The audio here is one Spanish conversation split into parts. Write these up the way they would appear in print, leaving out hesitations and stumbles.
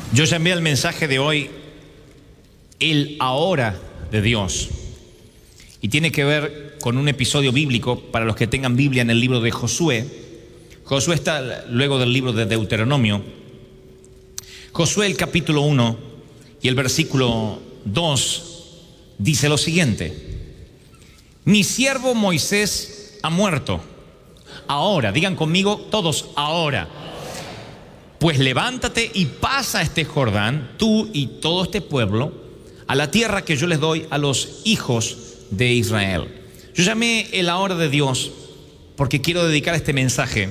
Yo llamé al mensaje de hoy el ahora de Dios, y tiene que ver con un episodio bíblico para los que tengan Biblia en el libro de Josué. Josué está luego del libro de Deuteronomio. Josué, el capítulo 1 y el versículo 2 dice lo siguiente: mi siervo Moisés ha muerto. Ahora, digan conmigo todos, ahora. Pues levántate y pasa este Jordán, tú y todo este pueblo, a la tierra que yo les doy a los hijos de Israel. Yo llamé el ahora de Dios porque quiero dedicar este mensaje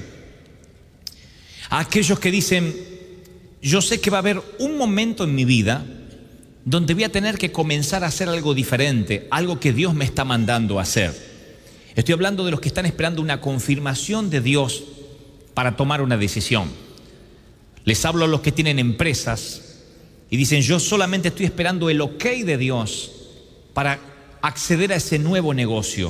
a aquellos que dicen: yo sé que va a haber un momento en mi vida donde voy a tener que comenzar a hacer algo diferente, algo que Dios me está mandando a hacer. Estoy hablando de los que están esperando una confirmación de Dios para tomar una decisión. Les hablo a los que tienen empresas y dicen: yo solamente estoy esperando el ok de Dios para acceder a ese nuevo negocio.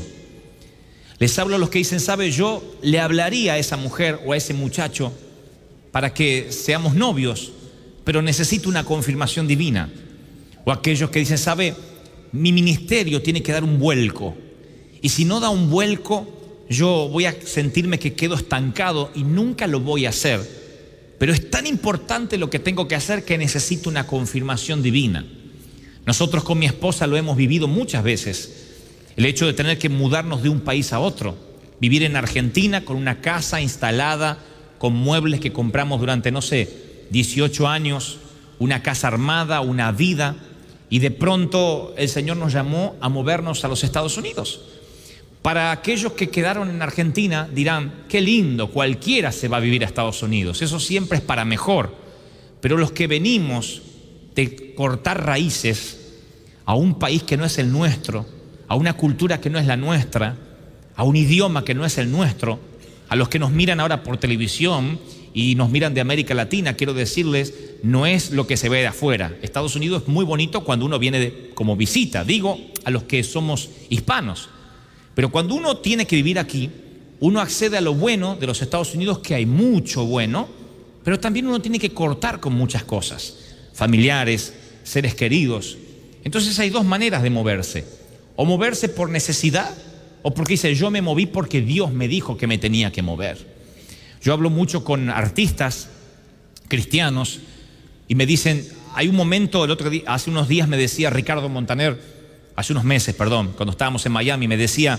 Les hablo a los que dicen: sabe, yo le hablaría a esa mujer o a ese muchacho para que seamos novios, pero necesito una confirmación divina. O aquellos que dicen: sabe, mi ministerio tiene que dar un vuelco, y si no da un vuelco, yo voy a sentirme que quedo estancado y nunca lo voy a hacer. Pero es tan importante lo que tengo que hacer que necesito una confirmación divina. Nosotros con mi esposa lo hemos vivido muchas veces. El hecho de tener que mudarnos de un país a otro. Vivir en Argentina con una casa instalada, con muebles que compramos durante, 18 años, una casa armada, una vida. Y de pronto el Señor nos llamó a movernos a los Estados Unidos. Para aquellos que quedaron en Argentina dirán: qué lindo, cualquiera se va a vivir a Estados Unidos, eso siempre es para mejor. Pero los que venimos de cortar raíces a un país que no es el nuestro, a una cultura que no es la nuestra, a un idioma que no es el nuestro, a los que nos miran ahora por televisión y nos miran de América Latina, quiero decirles, no es lo que se ve de afuera. Estados Unidos es muy bonito cuando uno viene como visita, digo a los que somos hispanos. Pero cuando uno tiene que vivir aquí, uno accede a lo bueno de los Estados Unidos, que hay mucho bueno, pero también uno tiene que cortar con muchas cosas, familiares, seres queridos. Entonces hay dos maneras de moverse: o moverse por necesidad, o porque dice: yo me moví porque Dios me dijo que me tenía que mover. Yo hablo mucho con artistas cristianos y me dicen, hay un momento, el otro día, hace unos días me decía Ricardo Montaner, hace unos meses, cuando estábamos en Miami, me decía: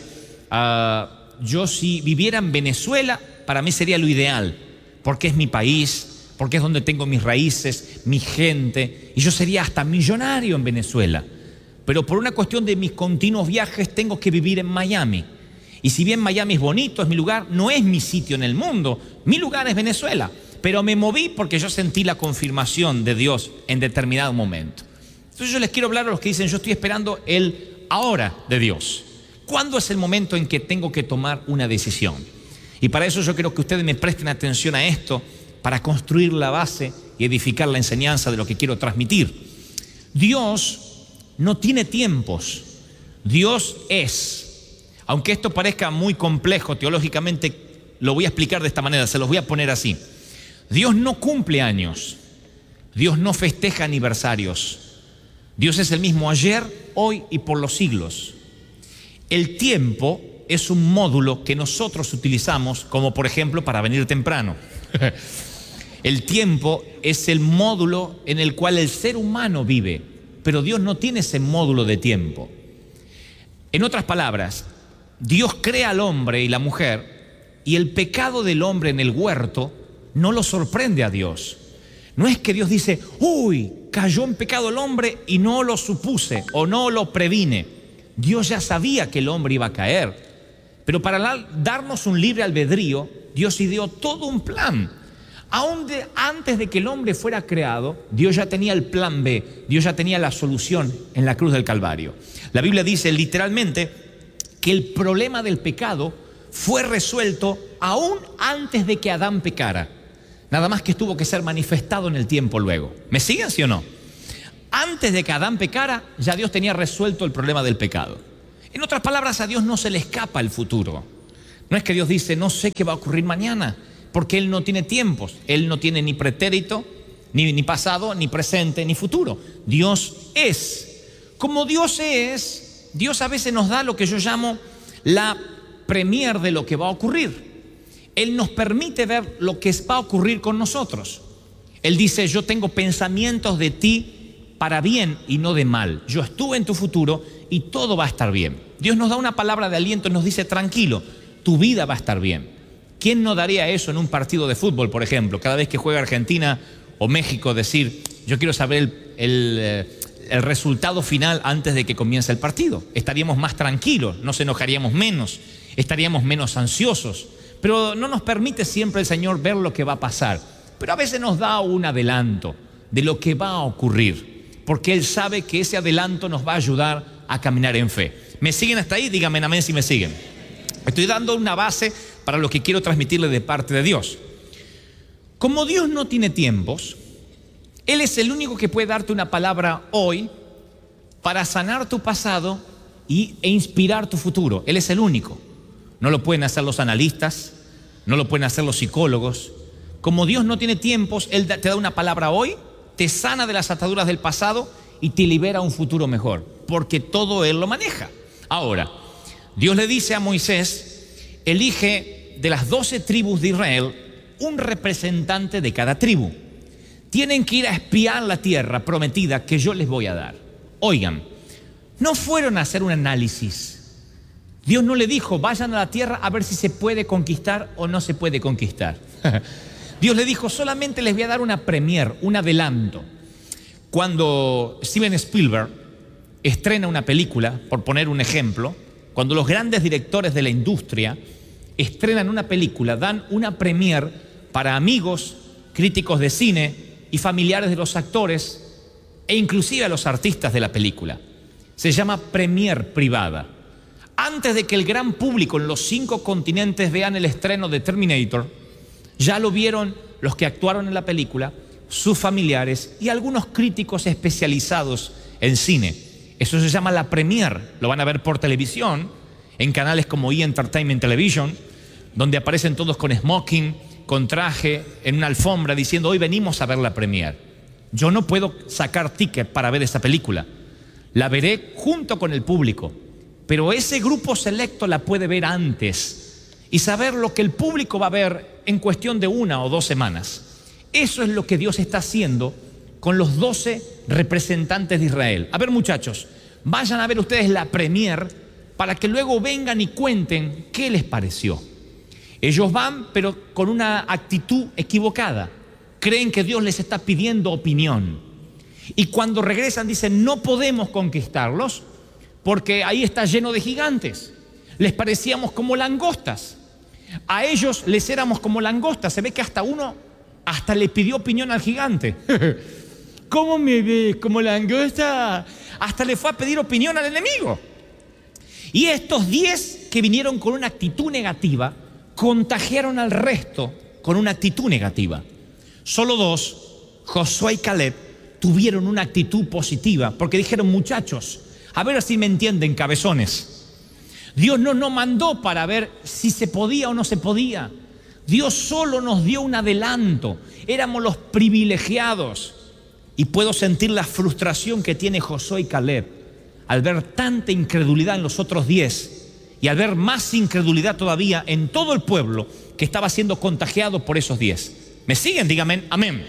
yo si viviera en Venezuela, para mí sería lo ideal, porque es mi país, porque es donde tengo mis raíces, mi gente, y yo sería hasta millonario en Venezuela. Pero por una cuestión de mis continuos viajes tengo que vivir en Miami. Y si bien Miami es bonito, es mi lugar, no es mi sitio en el mundo, mi lugar es Venezuela. Pero me moví porque yo sentí la confirmación de Dios en determinado momento. Entonces yo les quiero hablar a los que dicen: yo estoy esperando el ahora de Dios. ¿Cuándo es el momento en que tengo que tomar una decisión? Y para eso yo quiero que ustedes me presten atención a esto, para construir la base y edificar la enseñanza de lo que quiero transmitir. Dios no tiene tiempos. Dios es. Aunque esto parezca muy complejo teológicamente, lo voy a explicar de esta manera, se los voy a poner así. Dios no cumple años. Dios no festeja aniversarios. Dios es el mismo ayer, hoy y por los siglos. El tiempo es un módulo que nosotros utilizamos, como por ejemplo para venir temprano. El tiempo es el módulo en el cual el ser humano vive, pero Dios no tiene ese módulo de tiempo. En otras palabras, Dios crea al hombre y la mujer, y el pecado del hombre en el huerto no lo sorprende a Dios. No es que Dios dice: uy, cayó en pecado el hombre y no lo supuse o no lo previne. Dios ya sabía que el hombre iba a caer, pero para darnos un libre albedrío, Dios ideó todo un plan. Aún antes de que el hombre fuera creado, Dios ya tenía el plan B, Dios ya tenía la solución en la cruz del Calvario. La Biblia dice literalmente que el problema del pecado fue resuelto aún antes de que Adán pecara. Nada más que tuvo que ser manifestado en el tiempo luego. ¿Me siguen, sí o no? Antes de que Adán pecara, ya Dios tenía resuelto el problema del pecado. En otras palabras, a Dios no se le escapa el futuro. No es que Dios dice: no sé qué va a ocurrir mañana, porque Él no tiene tiempos. Él no tiene ni pretérito, Ni pasado, ni presente, ni futuro. Dios es. Como Dios es, Dios a veces nos da lo que yo llamo la premier de lo que va a ocurrir. Él nos permite ver lo que va a ocurrir con nosotros. Él dice, yo tengo pensamientos de ti para bien y no de mal. Yo estuve en tu futuro y todo va a estar bien. Dios nos da una palabra de aliento y nos dice, tranquilo, tu vida va a estar bien. ¿Quién no daría eso en un partido de fútbol, por ejemplo? Cada vez que juega Argentina o México, decir, yo quiero saber el resultado final antes de que comience el partido. Estaríamos más tranquilos, nos enojaríamos menos, estaríamos menos ansiosos. Pero no nos permite siempre el Señor ver lo que va a pasar. Pero a veces nos da un adelanto de lo que va a ocurrir, porque Él sabe que ese adelanto nos va a ayudar a caminar en fe. ¿Me siguen hasta ahí? Díganme amén si me siguen. Estoy dando una base para lo que quiero transmitirle de parte de Dios. Como Dios no tiene tiempos, Él es el único que puede darte una palabra hoy para sanar tu pasado e inspirar tu futuro. Él es el único. No lo pueden hacer los analistas, no lo pueden hacer los psicólogos. Como Dios no tiene tiempos, Él te da una palabra hoy, te sana de las ataduras del pasado y te libera a un futuro mejor, porque todo Él lo maneja. Ahora, Dios le dice a Moisés, elige de las 12 tribus de Israel un representante de cada tribu. Tienen que ir a espiar la tierra prometida que yo les voy a dar. Oigan, no fueron a hacer un análisis. Dios no le dijo, vayan a la tierra a ver si se puede conquistar o no se puede conquistar. Dios le dijo, solamente les voy a dar una premier, un adelanto. Cuando Steven Spielberg estrena una película, por poner un ejemplo, cuando los grandes directores de la industria estrenan una película, dan una premier para amigos, críticos de cine y familiares de los actores e inclusive a los artistas de la película. Se llama premier privada. Antes de que el gran público en los 5 continentes vean el estreno de Terminator, ya lo vieron los que actuaron en la película, sus familiares y algunos críticos especializados en cine. Eso se llama la premier. Lo van a ver por televisión, en canales como Entertainment Television, donde aparecen todos con smoking, con traje, en una alfombra, diciendo, hoy venimos a ver la premier. Yo no puedo sacar ticket para ver esa película. La veré junto con el público. Pero ese grupo selecto la puede ver antes y saber lo que el público va a ver en cuestión de 1 o 2 semanas. Eso es lo que Dios está haciendo con los 12 representantes de Israel. A ver, muchachos, vayan a ver ustedes la premier para que luego vengan y cuenten qué les pareció. Ellos van, pero con una actitud equivocada. Creen que Dios les está pidiendo opinión. Y cuando regresan dicen, no podemos conquistarlos, porque ahí está lleno de gigantes. Les parecíamos como langostas. A ellos les éramos como langostas. Se ve que hasta uno le pidió opinión al gigante. ¿Cómo me ves? ¿Como langosta? Hasta le fue a pedir opinión al enemigo. Y estos 10 que vinieron con una actitud negativa, contagiaron al resto con una actitud negativa. Solo 2, Josué y Caleb, tuvieron una actitud positiva, porque dijeron, muchachos, a ver si me entienden, cabezones. Dios no nos mandó para ver si se podía o no se podía. Dios solo nos dio un adelanto. Éramos los privilegiados. Y puedo sentir la frustración que tiene Josué y Caleb al ver tanta incredulidad en los otros 10 y al ver más incredulidad todavía en todo el pueblo que estaba siendo contagiado por esos 10. ¿Me siguen? Díganme amén.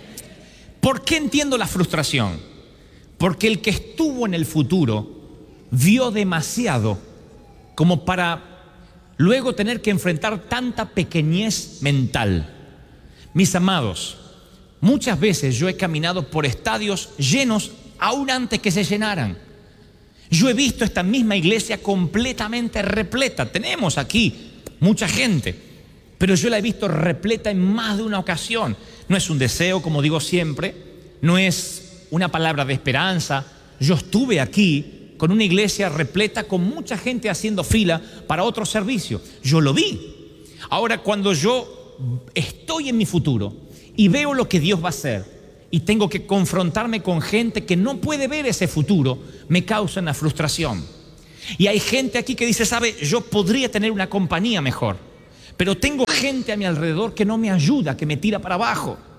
¿Por qué entiendo la frustración? Porque el que estuvo en el futuro vio demasiado como para luego tener que enfrentar tanta pequeñez mental. Mis amados, muchas veces yo he caminado por estadios llenos aún antes que se llenaran. Yo he visto esta misma iglesia completamente repleta. Tenemos aquí mucha gente, pero yo la he visto repleta en más de una ocasión. No es un deseo, como digo siempre, no es una palabra de esperanza. Yo estuve aquí con una iglesia repleta, con mucha gente haciendo fila para otro servicio. Yo lo vi. Ahora, cuando yo estoy en mi futuro y veo lo que Dios va a hacer y tengo que confrontarme con gente que no puede ver ese futuro, me causa una frustración. Y hay gente aquí que dice, ¿sabe? Yo podría tener una compañía mejor, pero tengo gente a mi alrededor que no me ayuda, que me tira para abajo.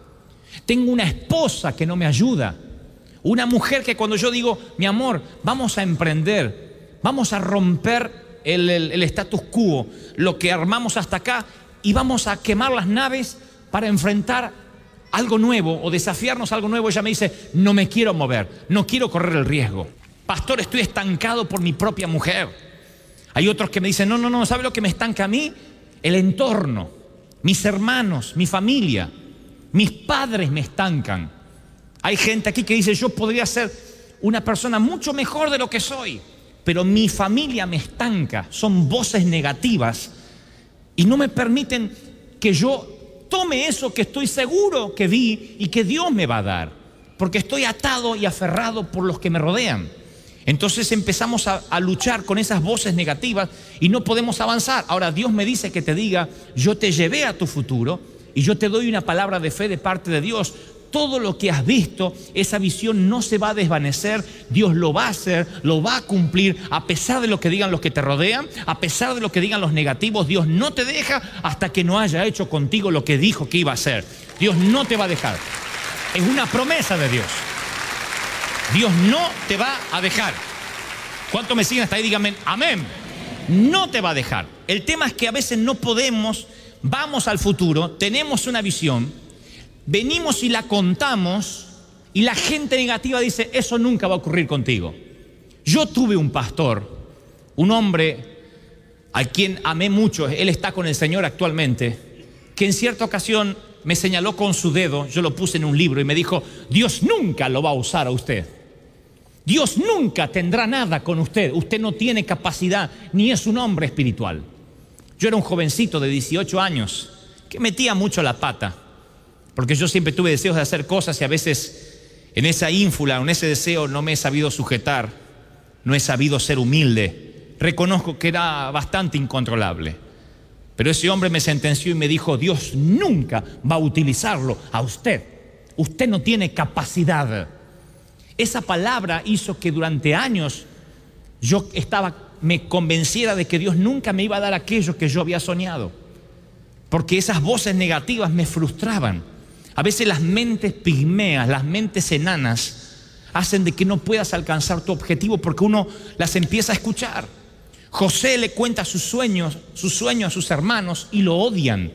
Tengo una esposa que no me ayuda. Una mujer que cuando yo digo, mi amor, vamos a emprender, vamos a romper el status quo, lo que armamos hasta acá, y vamos a quemar las naves para enfrentar algo nuevo o desafiarnos a algo nuevo. Ella me dice, no me quiero mover, no quiero correr el riesgo. Pastor, estoy estancado por mi propia mujer. Hay otros que me dicen, no, ¿sabe lo que me estanca a mí? El entorno, mis hermanos, mi familia, mis padres me estancan. Hay gente aquí que dice, yo podría ser una persona mucho mejor de lo que soy, pero mi familia me estanca. Son voces negativas y no me permiten que yo tome eso que estoy seguro que vi y que Dios me va a dar, porque estoy atado y aferrado por los que me rodean. Entonces empezamos a luchar con esas voces negativas y no podemos avanzar. Ahora Dios me dice que te diga, yo te llevé a tu futuro y yo te doy una palabra de fe de parte de Dios. Todo lo que has visto, esa visión no se va a desvanecer. Dios lo va a hacer, lo va a cumplir, a pesar de lo que digan los que te rodean, a pesar de lo que digan los negativos. Dios no te deja hasta que no haya hecho contigo lo que dijo que iba a hacer. Dios no te va a dejar. Es una promesa de Dios. Dios no te va a dejar. ¿Cuántos me siguen hasta ahí? Díganme, amén. No te va a dejar. El tema es que a veces no podemos, vamos al futuro, tenemos una visión, venimos y la contamos y la gente negativa dice, eso nunca va a ocurrir contigo. Yo tuve un pastor, un hombre a quien amé mucho, él está con el Señor actualmente, que en cierta ocasión me señaló con su dedo, yo lo puse en un libro y me dijo, Dios nunca lo va a usar a usted. Dios nunca tendrá nada con usted. Usted no tiene capacidad, ni es un hombre espiritual. Yo era un jovencito de 18 años que metía mucho la pata, porque yo siempre tuve deseos de hacer cosas y a veces en esa ínfula, en ese deseo no me he sabido sujetar, no he sabido ser humilde. Reconozco que era bastante incontrolable. Pero ese hombre me sentenció y me dijo, Dios nunca va a utilizarlo a usted. Usted no tiene capacidad. Esa palabra hizo que durante años yo me convenciera de que Dios nunca me iba a dar aquello que yo había soñado. Porque esas voces negativas me frustraban. A veces las mentes pigmeas, las mentes enanas, hacen de que no puedas alcanzar tu objetivo porque uno las empieza a escuchar. José le cuenta su sueño a sus hermanos y lo odian.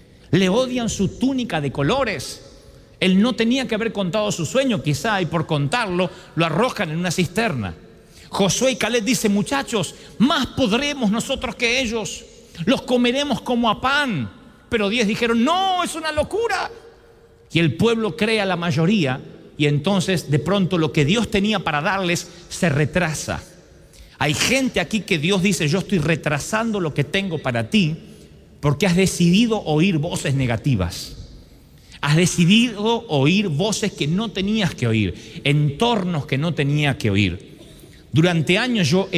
Le odian su túnica de colores. Él no tenía que haber contado su sueño quizá, y por contarlo lo arrojan en una cisterna. Josué y Caleb dicen, muchachos, más podremos nosotros que ellos, los comeremos como a pan. Pero 10 dijeron, no, es una locura. Y el pueblo cree a la mayoría, y entonces de pronto lo que Dios tenía para darles se retrasa. Hay gente aquí que Dios dice, yo estoy retrasando lo que tengo para ti porque has decidido oír voces negativas. Has decidido oír voces que no tenías que oír, entornos que no tenías que oír. Durante años yo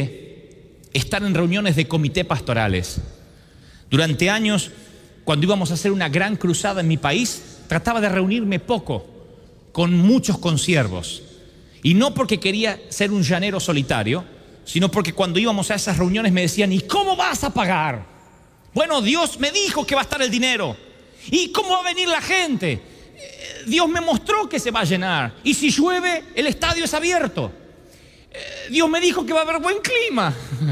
evité estar en reuniones de comité pastorales. Durante años, cuando íbamos a hacer una gran cruzada en mi país, trataba de reunirme poco con muchos consiervos. Y no porque quería ser un llanero solitario, sino porque cuando íbamos a esas reuniones me decían, ¿y cómo vas a pagar? Bueno, Dios me dijo que va a estar el dinero. ¿Y cómo va a venir la gente? Dios me mostró que se va a llenar. Y si llueve, el estadio es abierto. Dios me dijo que va a haber buen clima.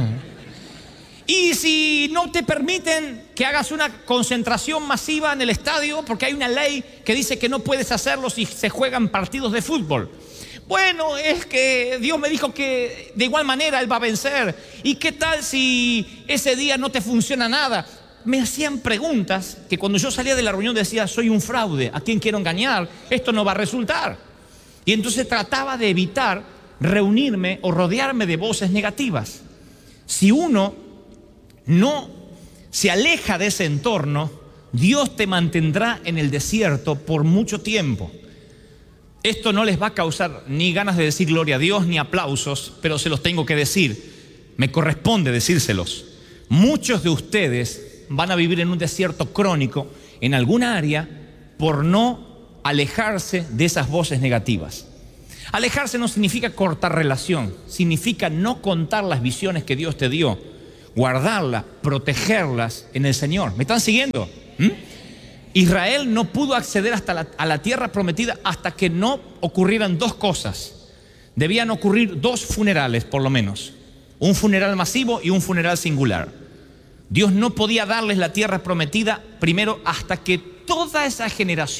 Y si no te permiten que hagas una concentración masiva en el estadio, porque hay una ley que dice que no puedes hacerlo si se juegan partidos de fútbol. Bueno, es que Dios me dijo que de igual manera Él va a vencer. ¿Y qué tal si ese día no te funciona nada? Me hacían preguntas que cuando yo salía de la reunión decía, soy un fraude, ¿a quién quiero engañar? Esto no va a resultar. Y entonces trataba de evitar reunirme o rodearme de voces negativas. Si uno no se aleja de ese entorno, Dios te mantendrá en el desierto por mucho tiempo. Esto no les va a causar ni ganas de decir gloria a Dios ni aplausos, pero se los tengo que decir. Me corresponde decírselos. Muchos de ustedes van a vivir en un desierto crónico en alguna área por no alejarse de esas voces negativas. Alejarse no significa cortar relación, significa no contar las visiones que Dios te dio, guardarlas, protegerlas en el Señor. ¿Me están siguiendo? Israel no pudo acceder a la tierra prometida hasta que no ocurrieran dos cosas. Debían ocurrir dos funerales por lo menos. Un funeral masivo y un funeral singular. Dios no podía darles la tierra prometida primero hasta que toda esa generación